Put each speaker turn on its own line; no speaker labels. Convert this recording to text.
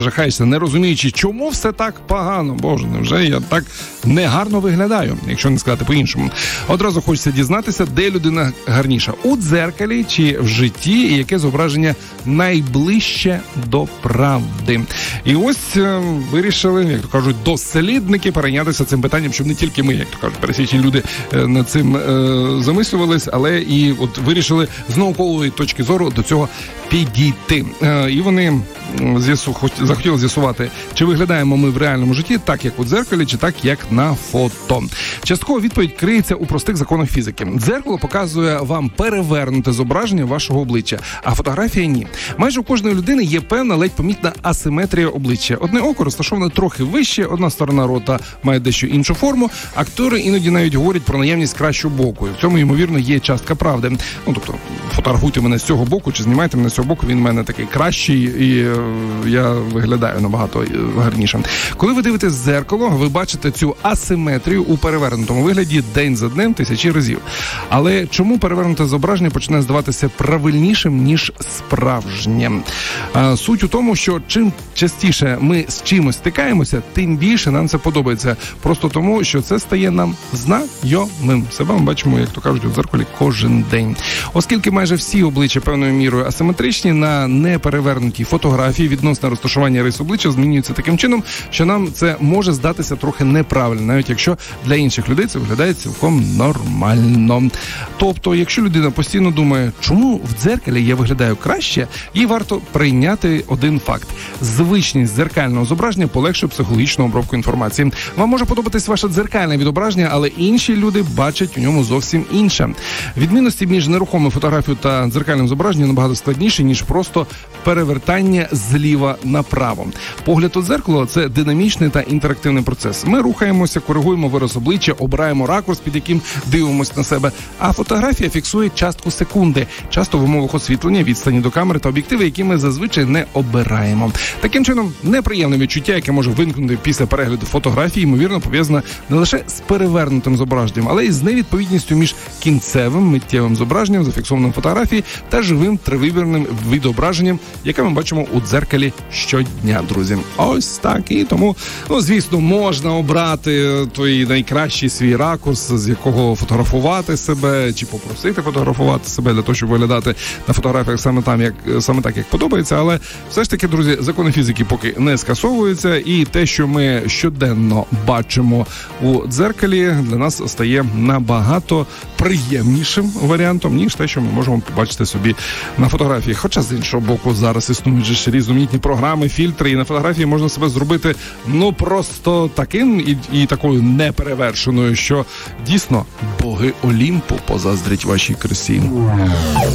жахаєшся, не розуміючи, чому все так погано. Боже, невже я так негарно виглядаю, якщо не сказати по-іншому. Одразу хочеться дізнатися, де людина гарніша, у дзеркалі чи в житті, і яке зображення найближче до правди. І ось вирішили, як то кажуть, дослідники перейнятися цим питанням, щоб не тільки ми, як то кажуть, пересічні люди над цим замислювались, але і от вирішили з наукової точки зору до цього підійти. І вони захотіли з'ясувати, чи виглядаємо ми в реальному житті так, як у дзеркалі, чи так, як на фото. Частково відповідь криється у простих законах фізики. Дзеркало показує вам перевернуте зображення вашого обличчя, а фотографія – ні. Майже у кожної людини є певна ледь помітна асиметрія обличчя. Одне око розташоване трохи вище, одна сторона рота має дещо іншу форму. Актори іноді навіть говорять про наявність кращого боку. І в цьому, ймовірно, є частка правди. Тобто, фотографуйте мене з цього боку, чи знімайте мене з цього боку, він в мене такий кращий, і я виглядаю набагато гарніше. Коли ви дивитесь в дзеркало, ви бачите цю асиметрію у перевернутому вигляді день за днем тисячі разів. Але чому перевернуте зображення починає здаватися правильнішим, ніж справжнє? Суть у тому, що чим частіше ми з чимось стикаємося, тим більше нам це подобається. Просто тому, що це стає нам знайомим. Себе ми бачимо, як то кажуть, у дзеркалі кожен день. Оскільки майже всі обличчя певною мірою асиметричні, на неперевернутій фотографії відносне розташування рис обличчя змінюється таким чином, що нам це може здатися трохи неправильно, навіть якщо для інших людей це виглядає цілком нормально. Тобто, якщо людина постійно думає, чому в дзеркалі я виглядаю краще, їй варто прийняти один факт. Звичність дзеркального зображення полегшує психологічну обробку інформації. Вам може подобатись ваше дзеркальне відображення, але інші люди бачать у ньому зовсім інше. Відмінності між нерухомою фотографією та дзеркальним зображенням набагато складніші, ніж просто перевертання зліва направо. Погляд у дзеркало – це динамічний та інтерактивний процес. Ми рухаємося, коригуємо вираз обличчя, обираємо ракурс, під яким дивимося на себе. А фотографія фіксує частку секунди, часто в умовах освітлення, відстані до камери та об'єктиви, які ми зазвичай не обираємо. Таким чином, неприємне відчуття, яке може виникнути після перегляду фотографії, ймовірно, пов'язане не лише з перевернутим зображенням, але й з невідповідністю між кінцевим миттєвим зображенням, зафіксованим фотографії, та живим тривимірним відображенням, яке ми бачимо у дзеркалі щодня, друзі. Ось так. І тому, звісно, можна обрати той найкращий свій ракурс, з якого фотографувати себе, чи попросити фотографувати себе для того, щоб виглядати на фотографіях саме так, як подобається. Але все ж таки, друзі, закони фізики поки не скасовуються, і те, що ми щоденно бачимо у дзеркалі, для нас стає набагато приємнішим варіантом, ніж те, що ми можемо побачити собі на фотографії. Хоча, з іншого боку, зараз існують же різноманітні програми, фільтри, і на фотографії можна себе зробити, просто таким і такою неперевершеною, що дійсно боги Олімпу позаздрять вашій красі.